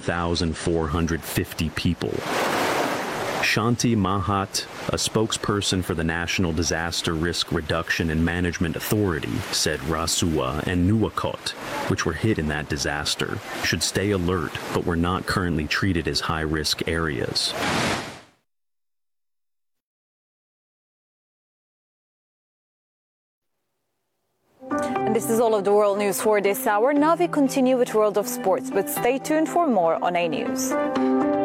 1,450 people. Shanti Mahat, a spokesperson for the National Disaster Risk Reduction and Management Authority, said Rasuwa and Nuwakot, which were hit in that disaster, should stay alert but were not currently treated as high-risk areas. And this is all of the world news for this hour. Now we continue with World of Sports, but stay tuned for more on A News.